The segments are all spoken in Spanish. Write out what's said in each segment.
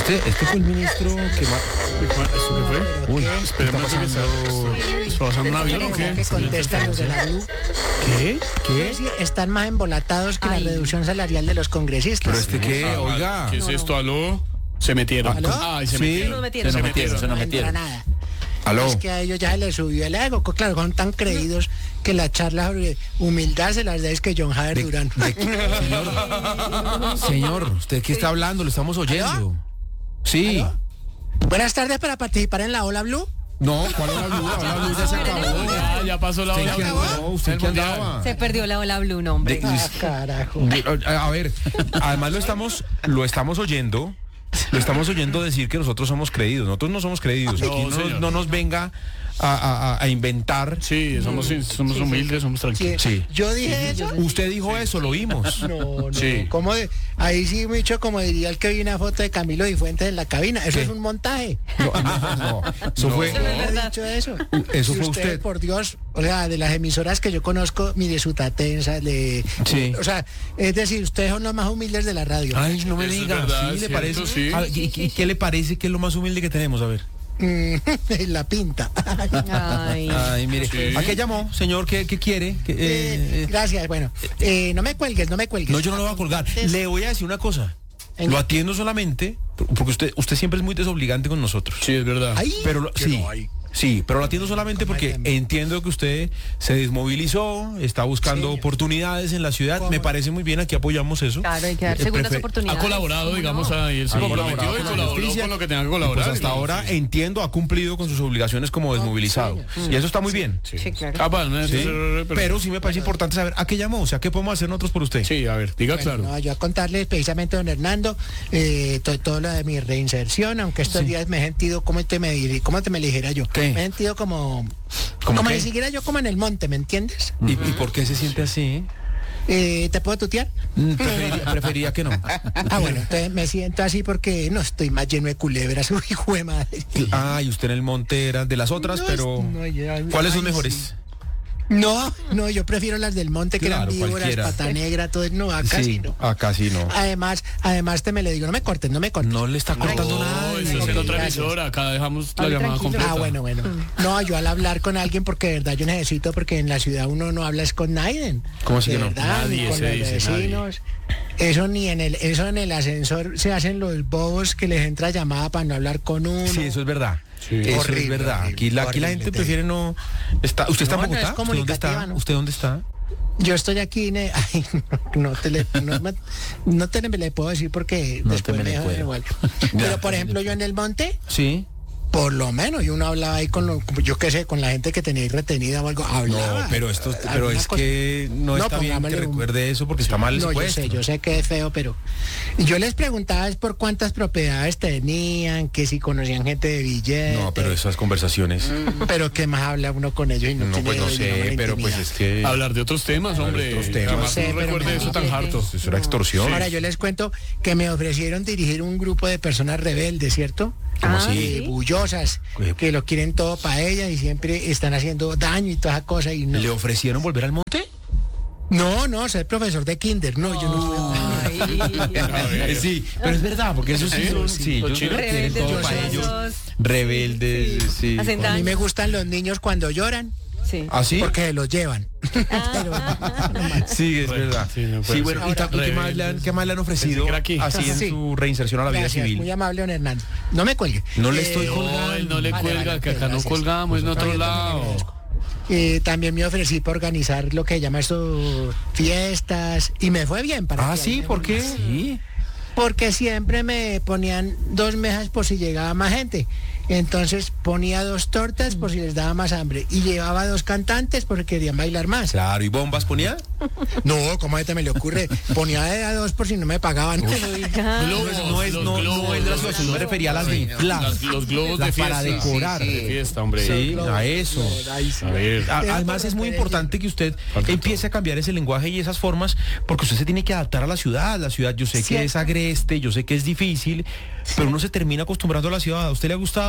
Este fue el ministro que más... ¿Eso qué fue? Uy, Esperemos que está pasando un avión o qué. Que contestan los de la U. ¿Qué? ¿Qué? Sí, están más embolatados que la reducción salarial de los congresistas. ¿Pero qué? Oiga. ¿Qué es esto? ¿Aló? Se metieron. ¿Aló? Ay, se Sí. metieron. Se nos No entra metieron. nada. ¿Aló? Es que a ellos ya se les subió el ego. Claro, son tan creídos que la charla sobre humildad se las da es que John Javier Durán. Señor, ¿usted qué está hablando? Lo estamos oyendo. ¿Aló? Sí. ¿Aló? Buenas tardes para participar en la Ola Blue. No, ¿cuál es la Blue? La Blue ya se acabó. Ya pasó la ¿Usted hora. qué andaba? ¿Usted qué andaba? Se perdió la Ola Blue, no, hombre. Carajo. A ver, además lo estamos oyendo decir que nosotros somos creídos. Nosotros no somos creídos. No, Aquí señor. no nos venga a inventar. Sí, somos humildes, somos tranquilos. Sí. Yo dije eso. Usted dijo eso, lo oímos. No. Sí. ¿Cómo ahí sí mucho como diría el que vi una foto de Camilo Cifuentes en la cabina. Eso ¿Qué? es un montaje. No, eso fue. Yo no he dicho eso. Eso Y fue ustedes, usted. por Dios, o sea, de las emisoras que yo conozco, mire Sutatensa, Sí. o sea, es decir, ustedes son los más humildes de la radio. Ay, no me Eso es diga. verdad, ¿Sí le cierto, parece? sí. A ver, ¿y qué le parece que es lo más humilde que tenemos? A ver. La pinta. Ay. Ay, mire. Sí. ¿A qué llamó, señor? ¿Qué quiere? Gracias, bueno. No me cuelgues. No, yo no lo voy a colgar. Le voy a decir una cosa. Venga. Lo atiendo solamente porque usted siempre es muy desobligante con nosotros. Sí, es verdad. Ay, Pero que sí. no hay. Sí, pero lo atiendo solamente porque entiendo que usted se desmovilizó, está buscando Sí. oportunidades en la ciudad. ¿Cómo? Me parece muy bien, aquí apoyamos eso. Claro, hay que dar segundas prefe- oportunidades. Ha colaborado, ¿Cómo digamos, no? ahí. Él se Ha comprometió colaborado y con la colaboró justicia. con lo que tenga que colaborar. Pues hasta ahora Sí. entiendo, ha cumplido con sus obligaciones como desmovilizado. Y eso está muy bien. Sí, Sí, claro. Capaz, ¿no? Sí, Pero pero sí me parece importante saber a qué llamó, o sea, qué podemos hacer nosotros por usted. sí, a ver, diga claro. No, yo a contarles precisamente, don Hernando, todo lo de mi reinserción, aunque estos Sí. días me he sentido, ¿cómo te me dijera yo? ¿Qué? Me he sentido como ¿Cómo qué? si siguiera yo como en el monte, ¿me entiendes? ¿Y por qué se siente así? ¿Te puedo tutear? Preferiría que no. Bueno, entonces me siento así porque no estoy más lleno de culebras, uy, hijo de madre. Y usted en el monte era de las otras, No, pero no, ya- ¿cuáles son ay, mejores? sí. No, yo prefiero las del monte que Claro, eran víboras, cualquiera. pata negra, todo, no, acá sí no. acá sí no. Además te me le digo, no me cortes. No le está cortando nada. No, eso es en otra emisora. Acá dejamos la Hable llamada tranquilo. completa. Bueno. No, yo al hablar con alguien, porque de verdad yo necesito, porque en la ciudad uno no habla es con nadie. ¿Cómo así De que no? verdad, ni Nadie con se los dice, vecinos. Eso en el ascensor se hacen los bobos que les entra llamada para no hablar con uno. Sí, eso es verdad. Sí. Eso Horrible, es verdad. horrible, Aquí la horrible, gente te prefiere no. ¿Usted está en No, no es Bogotá? ¿Usted dónde comunicativa, está? ¿no? ¿Usted dónde está? Yo estoy aquí, ay, no te le puedo decir porque No después te me le joden puedo. igual. Pero por ejemplo yo en el monte, Sí. por lo menos, y uno hablaba ahí yo qué sé, con la gente que tenéis retenida o algo, hablaba. No, pero Alguna es cosa. que no está bien que pongámosle recuerde eso porque está mal el No, secuestro. yo sé que es feo, pero yo les preguntaba es por cuántas propiedades tenían, que si conocían gente de billete. No, pero esas conversaciones. Pero qué más habla uno con ellos y no No, tiene pues no sé, digamos, la pero pues intimidad. es que. Hablar de otros temas, Hablar de hombre. otros temas. Que más No sé, no pero recuerde me- eso tan harto. Eso era extorsión. Ahora yo les cuento que me ofrecieron dirigir un grupo de personas rebeldes, ¿cierto? ¿Cómo Ah, así? sí. Bullosas, que lo quieren todo para ellas y siempre están haciendo daño y toda esa cosa y no. ¿Le ofrecieron volver al monte? No, ser profesor de kinder, no, yo no fui a- Ay. Sí, pero es verdad, porque eso sí son. Sí, Los ellos chinos. quieren todo Rebeldes, para ellos. buenos. Rebeldes, sí. Hacen A mí daño. me gustan los niños cuando lloran, Sí. ¿Ah, sí? porque se los llevan. Sí, es verdad. Sí, no puede Sí, bueno, ser. ¿y qué más le han ofrecido Pensé que era aquí. así en Sí. su reinserción a la vida Gracias, muy civil? amable, don Hernando. No me cuelgue. No le estoy No, colgando. él no le Vale, cuelga, vale, que acá no gracias. colgamos, en otro yo también le lado. agradezco. También me ofrecí para organizar lo que llama esto fiestas y me fue bien para Ah, que sí, ahí me ¿por qué? montase. Sí. Porque siempre me ponían 2 mesas por si llegaba más gente. Entonces ponía 2 tortas por si les daba más hambre. Y llevaba 2 cantantes porque querían bailar más. Claro, ¿y bombas ponía? No, ¿cómo te me le ocurre? Ponía de a 2 por si no me pagaban. Globos, No es los no globos, es de la los situación, me refería a las de inflar. Los globos de Las fiesta. para decorar. De fiesta, hombre. Sí, a eso. Ay, sí. A ver. Además es muy importante que usted empiece a cambiar ese lenguaje y esas formas, porque usted se tiene que adaptar a la ciudad. La ciudad yo sé que Cierto. es agreste, yo sé que es difícil, pero uno se termina acostumbrando a la ciudad. ¿A usted le ha gustado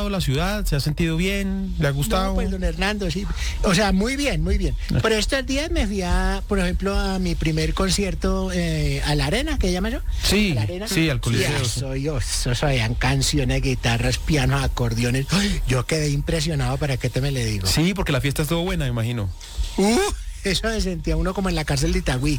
gustado la ciudad? ¿Se ha sentido bien? ¿Le ha gustado? No, pues don Hernando, sí. O sea, muy bien, muy bien. Pero estos días me fui por ejemplo, a mi primer concierto a la Arena, ¿qué llama yo? Sí, ¿A la Arena? sí, al Coliseo. Eso habían canciones, guitarras, pianos, acordeones. Ay, yo quedé impresionado, ¿para qué te me le digo? Sí, porque la fiesta estuvo buena, me imagino. Eso se sentía uno como en la cárcel de Itagüí.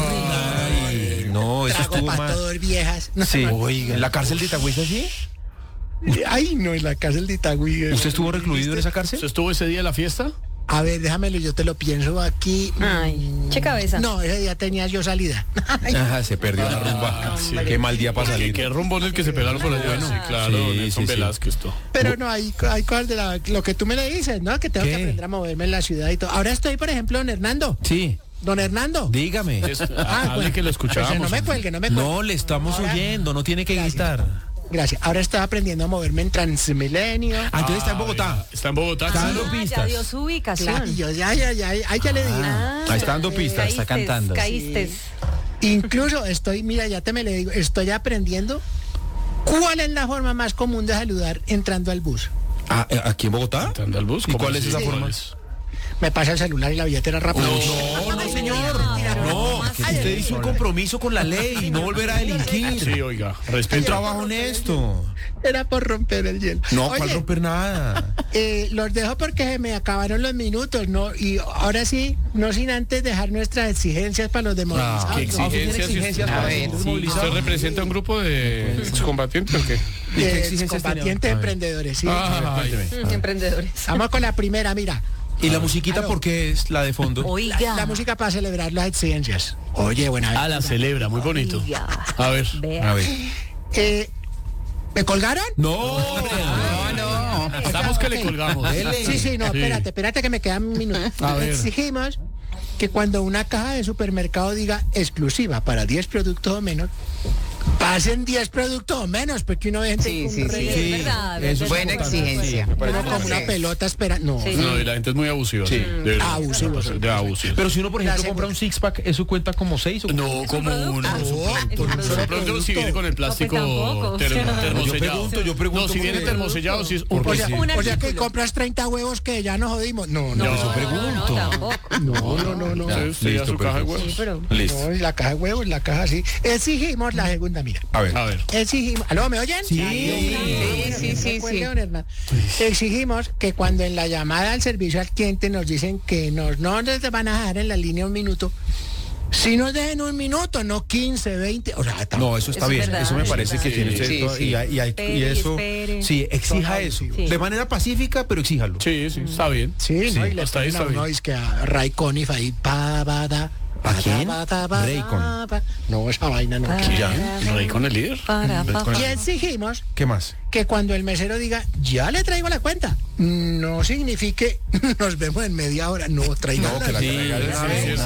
Ay, no, eso Trago estuvo para más. todos viejas. No, Sí, no. oiga, ¿en la cárcel de Itagüí es así? Ay, no, en la cárcel de Itagüí. ¿Usted estuvo recluido en esa cárcel? ¿Usted estuvo ese día en la fiesta? A ver, déjamelo, yo te lo pienso aquí. Ay, che cabeza. No, ese día tenía yo salida. Ajá, se perdió la rumba. sí. Qué mal día para salir. ¿Qué rumbo es el que se pegaron por allá? Sí, claro, Sí, Nelson sí, sí. Velázquez, todo. Pero no, hay cosas de lo que tú me le dices, ¿no? Que tengo ¿Qué? que aprender a moverme en la ciudad y todo. Ahora estoy, por ejemplo, don Hernando. Sí, Don Hernando. dígame. Hable que lo escuchamos. Pues no me cuelgue, no me cuelgue. No, le estamos Ahora- oyendo, no tiene que Gracias. gritar. Gracias. Ahora estoy aprendiendo a moverme en Transmilenio. Ah, entonces está en Bogotá. Está en Bogotá. Está dando claro. Ya pistas. dio su ubicación. Claro, y yo ya le digo. Ahí está dando pistas, está cantando. Caíste. Incluso estoy, mira, ya te me le digo, estoy aprendiendo cuál es la forma más común de saludar entrando al bus. Ah, ¿aquí en Bogotá? Entrando al bus. ¿Y ¿cómo cuál es así? esa ¿Cuál forma? es? Me pasa el celular y la billetera rápido. No, señor. No, usted hizo un compromiso con la ley y no volverá a delinquir. Sí, oiga, Un respeto. trabajo honesto. Era por romper el hielo. No, Oye, ¿cuál romper nada? los dejo porque se me acabaron los minutos, ¿no? Y ahora sí, no sin antes dejar nuestras exigencias para los demás. ¿Qué exigencias? para Sí. los movilizados? ¿Usted representa un grupo de excombatientes o qué? ¿Y qué exigencias combatientes tenía? A ver. emprendedores, sí. Ay, Emprendedores. Vamos con la primera, mira. ¿Y la musiquita por qué es la de fondo? Oiga. La música para celebrar las exigencias. Oye, buena vez. Ah, la celebra, muy bonito. Oiga. A ver. Vea. A ver. ¿Me colgaron? No, Estamos que le colgamos. Sí, no, espérate que me quedan un minuto. A ver. Exigimos que cuando una caja de supermercado diga exclusiva para 10 productos o menos, pasen 10 productos o menos, porque uno ve gente Sí, con sí, regla- Es verdad. eso es Buena importante. exigencia. Sí, me parece uno como una Sí. pelota espera. No, Sí. No, y la gente es muy abusiva. Sí. De verdad. Abusivo. De abusivo. Pero si uno, por ejemplo, La compra un six-pack, ¿eso cuenta como 6 o No, como uno. Es un Pero pronto si viene con el plástico tampoco. termosellado. yo pregunto No, si viene porque- termosellado, si es un Porque O sea, sí. Un o sea que artículo. compras 30 huevos que ya nos jodimos. No, No, eso pregunto. No, tampoco. no. Usted ya Listo, su caja de perfecto. huevos. Sí, pero... Listo. No, y la caja de huevos, la caja así. Exigimos la segunda, mira. A ver. A ver. Exigimos. ¿Aló, me oyen? Sí. Don Hernán. Exigimos que cuando en la llamada al servicio al cliente nos dicen que no nos van a dejar en la línea un minuto, si nos dejen un minuto, no 15, 20. O sea, No, eso está Eso es bien. verdad, Eso me es parece que verdad. tiene usted Sí, todo- sí. y Espere y eso. espere. Sí, exija eso. Sí. De manera pacífica, pero exíjalo. Sí, sí, está bien. sí, ¿no? Y le hasta ahí ponen a está uno, bien. es que a Ray Conniff ahí, ¿A quién? Raycon. No, esa vaina no. Ya. Rey con el líder. Y exigimos ¿Qué más? que cuando el mesero diga, ya le traigo la cuenta, no signifique nos vemos en media hora, no traiga No, que la traiga de una vez.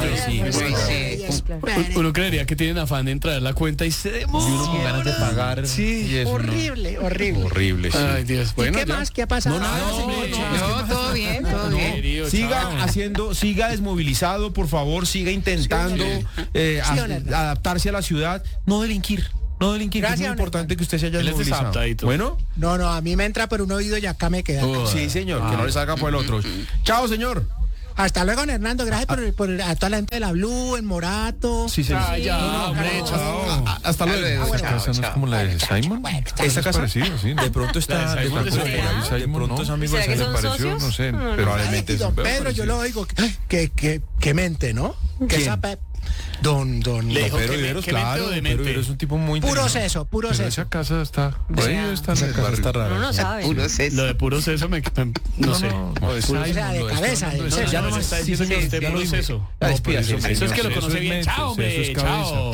Uno creería que tienen afán de traer la cuenta y se Y uno con ganas de pagar. Sí. y eso, ¿no? Horrible. Horrible, sí. Ay, Dios. Bueno, ¿Y qué ya. más? ¿Qué ha pasado? No, todo bien, todo bien. Querido, chao. Siga desmovilizado, por favor, siga intentando adaptarse a la ciudad, no delinquir, que Gracias, es muy don importante que usted se haya Él es desmovilizado. desadaptadito. Bueno, No, a mí me entra por un oído y acá me queda. sí, señor, que no le salga por el otro. Chao, señor. Hasta luego, don Hernando. Gracias por a toda la gente de la Blue, el Morato. Sí, señor. Ah, ya, hombre, chao. Hasta luego. Bueno, Esa casa no es como la de Simon. Esta casa parecido, sí, ¿no? de pronto está La de Simon de de pronto- Sofía. de pronto es amigo de ¿Será que Simon. son pareció, socios? no sé, No, no. probablemente Y es don un perro Pedro, yo parecido. lo oigo. Que mente, ¿no? Que ¿Quién? esa Don Le dijo Pedro que Viveros, que mente claro, o Pedro demente. Viveros es un tipo muy puro inteligente. seso, puro Pero seso. esa casa está por ahí, está en el Esa casa está barrio. rara. Uno no sabe. Puro seso. Lo de puro seso no sé. No, de O sea, de Simon, cabeza, de no, seso. Ya no me está diciendo que usted puro seso. Despídase, Eso es que lo eso conoce es bien. mente, Chao, eso es hombre. cabeza. Chao.